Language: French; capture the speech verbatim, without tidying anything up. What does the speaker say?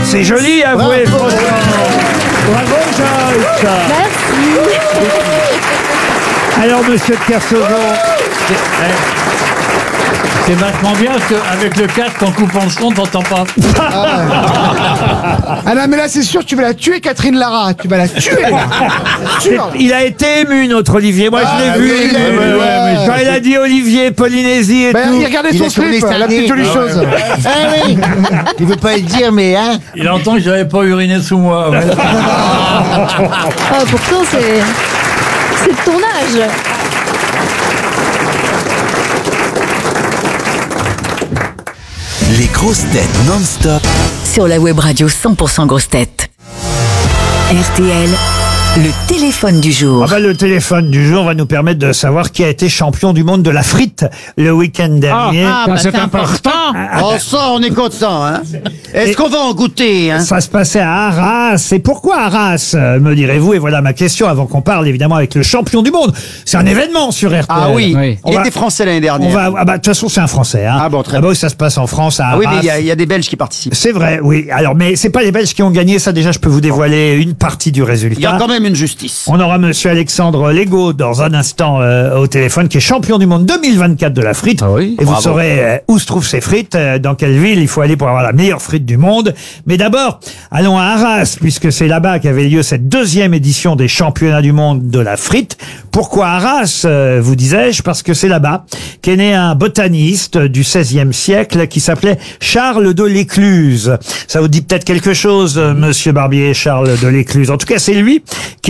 c'est joli, avouez. Bravo, Bravo Joyce. Merci. Alors, monsieur de Kersauzon. C'est vachement bien parce qu'avec le casque, en coupant le son, t'entends pas. Ah non, mais là, c'est sûr, tu vas la tuer, Catherine Lara. Tu vas la tuer, là. Sûr. Il a été ému, notre Olivier. Moi, Ah, je l'ai oui, vu. il a il- ému, ouais, ouais. Quand il a dit Olivier, Polynésie et Ben, tout. il regardait Il son a tourné slip, sa la petite nez. jolie Ah, chose. ouais. Ah oui. Il veut pas le dire, mais hein. Il entend que j'avais pas uriné sous moi. Ouais. Oh, pourtant, c'est. C'est de ton âge. Les grosses têtes non-stop. Sur la web radio cent pour cent grosses têtes. R T L, le téléphone du jour. Ah bah, le téléphone du jour va nous permettre de savoir qui a été champion du monde de la frite le week-end dernier. Ah, bah, c'est important. Oh, ça, on est content, hein. Est-ce Et- qu'on va en goûter, hein? Ça se passait à Arras. Et pourquoi Arras, euh, me direz-vous? Et voilà ma question avant qu'on parle évidemment avec le champion du monde. C'est un événement sur R T L. Ah oui, On il va- était français l'année On dernière. va, ah bah, de toute façon, c'est un Français, hein. Ah bon, très Ah bah oui, ça se passe en France, à Arras. Ah oui, mais il y a- il y, a des Belges qui participent. C'est vrai, oui. Alors, mais c'est pas les Belges qui ont gagné. Ça, déjà, je peux vous dévoiler une partie du résultat. Il y a quand même une justice. On aura monsieur Alexandre Legault dans un instant euh, au téléphone, qui est champion du monde deux mille vingt-quatre de la frite. Ah oui, et vous bravo. saurez euh, où se trouvent ces frites, euh, dans quelle ville il faut aller pour avoir la meilleure frite du monde. Mais d'abord, allons à Arras, puisque c'est là-bas qu'avait lieu cette deuxième édition des championnats du monde de la frite. Pourquoi Arras, euh, vous disais-je? Parce que c'est là-bas qu'est né un botaniste du seizième siècle qui s'appelait Charles de l'Écluse. Ça vous dit peut-être quelque chose, euh, monsieur Barbier, Charles de l'Écluse. En tout cas, c'est lui